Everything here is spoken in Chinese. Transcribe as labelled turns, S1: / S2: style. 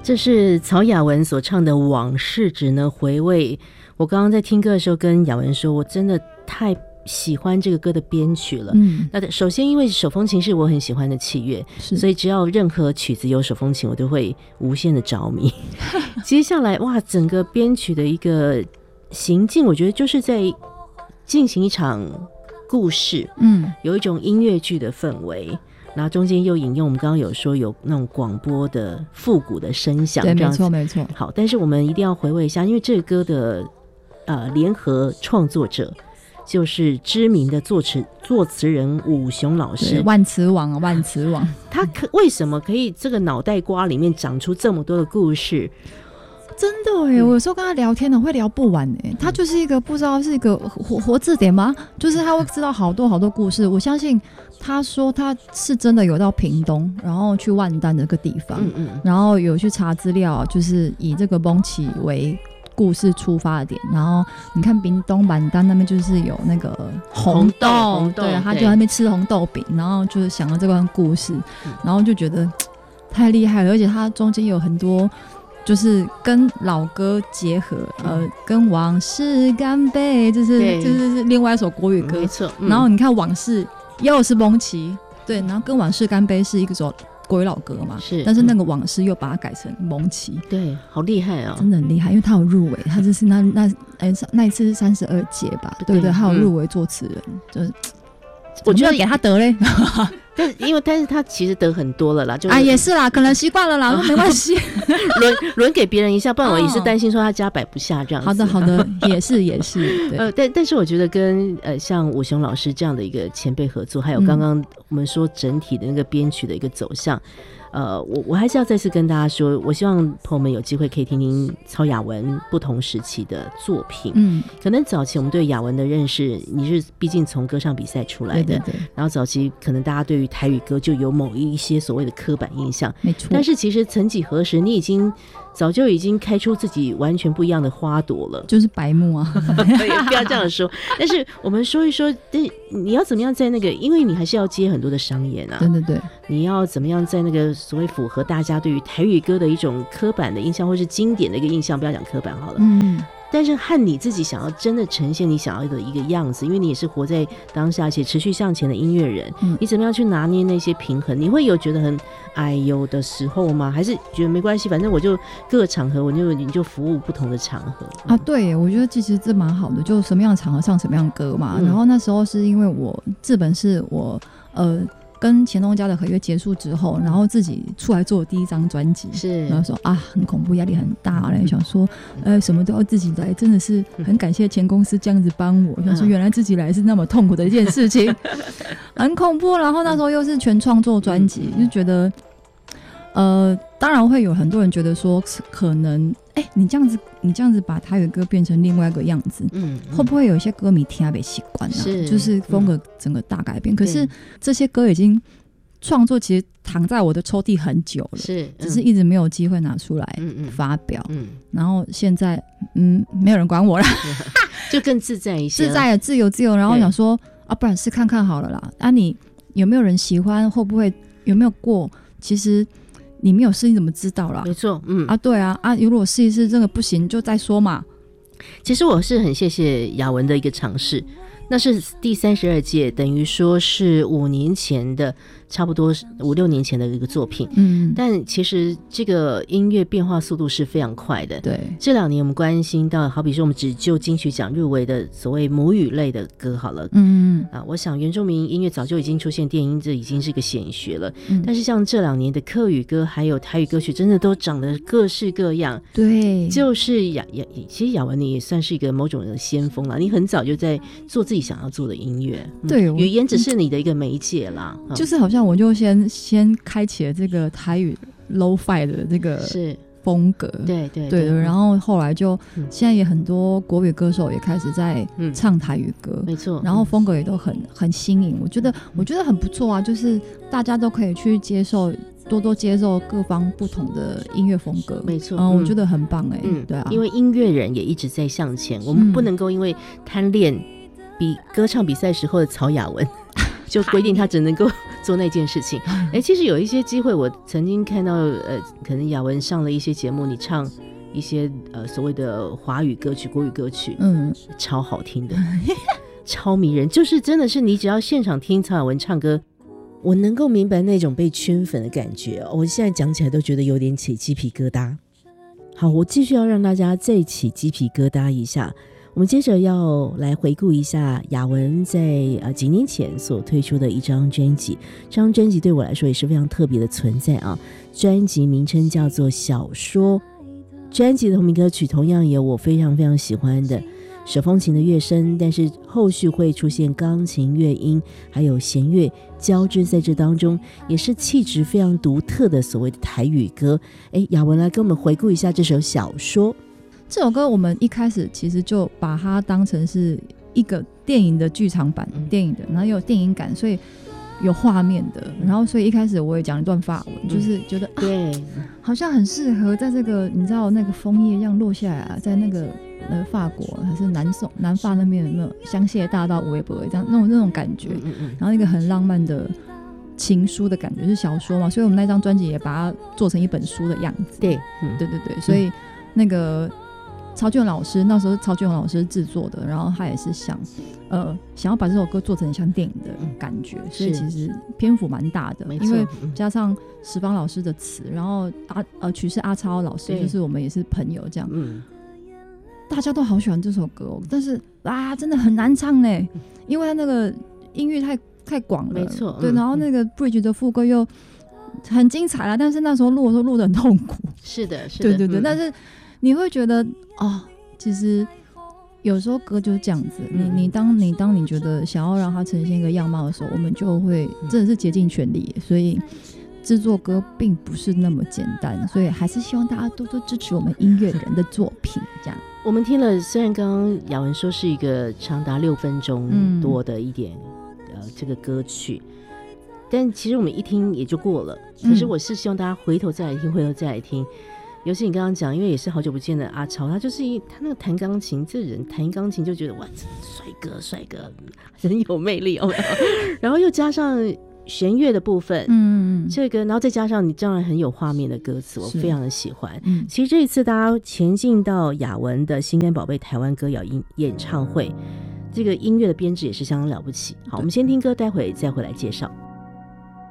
S1: 这是曹雅文所唱的《往事只能回味》。我刚刚在听歌的时候跟雅文说，我真的太喜欢这个歌的编曲了。那首先因为手风琴是我很喜欢的器乐，所以只要任何曲子有手风琴我都会无限的着迷。接下来哇，整个编曲的一个行进，我觉得就是在进行一场故事，有一种音乐剧的氛围，然后中间又引用我们刚刚有说有那种广播的复古的声响，
S2: 对，没错没错。
S1: 好，但是我们一定要回味一下，因为这个歌的联合创作者就是知名的作词人武雄老师，
S2: 万词王啊，万词王。
S1: 他为什么可以这个脑袋瓜里面长出这么多的故事？
S2: 真的耶，我有时候跟他聊天呢，会聊不完耶。他就是一个不知道是一个活字典吗？就是他会知道好多好多故事。我相信他说他是真的有到屏东，然后去万丹这个地方，然后有去查资料，就是以这个蒙奇为故事出发的点。然后你看屏东万丹那边就是有那个红豆，对，他就在那边吃红豆饼，然后就是想到这段故事，然后就觉得太厉害了，而且他中间有很多。就是跟老歌结合，跟往事干杯，就是另外一首国语歌，
S1: 没错。
S2: 然后你看往事又是蒙奇，对，然后跟往事干杯是一个首国语老歌嘛，
S1: 是，
S2: 但是那个往事又把它改成蒙奇，
S1: 对，好厉害哦，
S2: 真的很厉害，因为他有入围，他就是那一次是32届吧，对不对？他有入围作词人，就是我觉得给他得嘞。
S1: 但是他其实得很多了啦，
S2: 就是也是啦，可能习惯了啦，没关系，
S1: 轮给别人一下，不然我也是担心说他家摆不下这样子。
S2: 好的，也是，
S1: 但是我觉得跟像武雄老师这样的一个前辈合作，还有刚刚我们说整体的那个编曲的一个走向。我还是要再次跟大家说，我希望朋友们有机会可以听听曹雅文不同时期的作品。可能早期我们对雅文的认识，你是毕竟从歌唱比赛出来的，对，然后早期可能大家对于台语歌就有某一些所谓的刻板印象，
S2: 没错。
S1: 但是其实曾几何时，你早就已经开出自己完全不一样的花朵了，
S2: 就是白目啊。
S1: 不要这样说。但是我们说一说，你要怎么样在那个，因为你还是要接很多的商演啊，
S2: 对，
S1: 你要怎么样在那个所谓符合大家对于台语歌的一种刻板的印象，或是经典的一个印象，不要讲刻板好了，但是和你自己想要真的呈现你想要的一个样子，因为你也是活在当下且持续向前的音乐人，你怎么样去拿捏那些平衡？你会有觉得很哎呦的时候吗？还是觉得没关系，反正我就各个场合你就服务不同的场合
S2: 啊？对，我觉得其实这蛮好的，就什么样的场合唱什么样的歌嘛。然后那时候是因为日本是我跟前东家的合约结束之后，然后自己出来做第一张专辑，
S1: 是，
S2: 然后说很恐怖，压力很大嘞，想说什么都要自己来，真的是很感谢前公司这样子帮我，想说原来自己来是那么痛苦的一件事情，很恐怖。然后那时候又是全创作专辑，就觉得当然会有很多人觉得说可能你这样子把台语歌变成另外一个样子，会不会有一些歌迷听不习惯啊？就是风格整个大改变。可是这些歌已经创作其实躺在我的抽屉很久了，只是一直没有机会拿出来发表。然后现在没有人管我了，
S1: 就更自在一些，
S2: 自在了，自由。然后想说不然试看看好了啦。你有没有人喜欢？会不会有没有过？其实。你没有试，你怎么知道啦？
S1: 没错，
S2: 对啊，如果试一试这个不行就再说嘛。
S1: 其实我是很谢谢雅文的一个尝试，那是第32届，等于说是5年前的，差不多5-6年前的一个作品。但其实这个音乐变化速度是非常快的。
S2: 对，
S1: 这2年我们关心到，好比说我们只就金曲奖入围的所谓母语类的歌好了。我想原住民音乐早就已经出现电音，这已经是个显学了。但是像这2年的客语歌还有台语歌曲，真的都长得各式各样。
S2: 对，
S1: 就是其实雅文你也算是一个某种的先锋啦，你很早就在做自己想要做的音乐。
S2: 对，
S1: 语言只是你的一个媒介啦。
S2: 就是好像我就先开启了这个台语 lo-fi 的这个风格，对，然后后来就现在也很多国语歌手也开始在唱台语歌，
S1: 没错，
S2: 然后风格也都很新颖，我觉得很不错啊，就是大家都可以去多多接受各方不同的音乐风格，
S1: 没错，
S2: 我觉得很棒对啊，
S1: 因为音乐人也一直在向前，我们不能够因为贪恋歌唱比赛时候的曹雅文就规定他只能够做那件事情。其实有一些机会，我曾经看到可能雅文上了一些节目，你唱一些所谓的华语歌曲、国语歌曲，超好听的，超迷人，就是真的是你只要现场听曹雅文唱歌，我能够明白那种被圈粉的感觉。我现在讲起来都觉得有点起鸡皮疙瘩。好，我继续要让大家再起鸡皮疙瘩一下。我们接着要来回顾一下雅文在几年前所推出的一张专辑，这张专辑对我来说也是非常特别的存在啊。专辑名称叫做《小说》，专辑的同名歌曲同样也有我非常非常喜欢的手风琴的乐声，但是后续会出现钢琴乐音还有弦乐交织在这当中，也是气质非常独特的所谓的台语歌。雅文来跟我们回顾一下这首《小说》。
S2: 这首歌我们一开始其实就把它当成是一个电影的剧场版，电影的，然后有电影感，所以有画面的，然后所以一开始我也讲一段法文，就是觉得对，好像很适合在这个你知道那个枫叶这样落下来啊，在那个法国还是南法那边有没有香榭大道微博这样那种感觉，然后一个很浪漫的情书的感觉，是小说嘛，所以我们那张专辑也把它做成一本书的样子。对，对，所以那个曹俊老师那时候曹俊老师制作的，然后他也是想要把这首歌做成像电影的感觉，所以其实篇幅蛮大的，因为加上石方老师的词，然后曲是阿超老师，就是我们也是朋友这样，大家都好喜欢这首歌但是真的很难唱呢，因为他那个音域太广了，没错，对，然后那个 bridge 的副歌又很精彩啦，但是那时候录的时候录得很痛苦，
S1: 是的，
S2: 对，但是你会觉得其实有时候歌就是这样子，你当你觉得想要让它呈现一个样貌的时候，我们就会真的是竭尽全力，所以制作歌并不是那么简单，所以还是希望大家多多支持我们音乐人的作品。这样，
S1: 我们听了，虽然刚刚雅文说是一个长达6分钟多的一点这个歌曲，但其实我们一听也就过了。可是我是希望大家回头再来听。尤其你刚刚讲，因为也是好久不见的阿超，他就是他那个弹钢琴，这人弹钢琴就觉得哇，帅哥，很有魅力哦。然后又加上弦乐的部分，这个，然后再加上你当然很有画面的歌词，我非常的喜欢。其实这一次大家前进到雅文的心肝宝贝台湾歌谣演唱会，这个音乐的编制也是相当了不起。好，我们先听歌，待会再回来介绍。